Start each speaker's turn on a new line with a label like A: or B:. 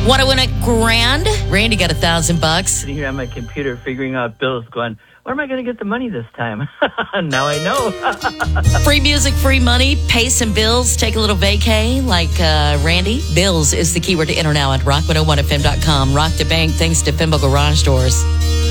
A: Want to win $1,000? Randy got $1,000.
B: Sitting here on my computer figuring out bills going, where am I going to get the money this time? Now I know.
A: Free music, free money, pay some bills, take a little vacay like Randy. Bills is the keyword to enter now at rock101fm.com. Rock to bank thanks to Fimbo Garage Doors.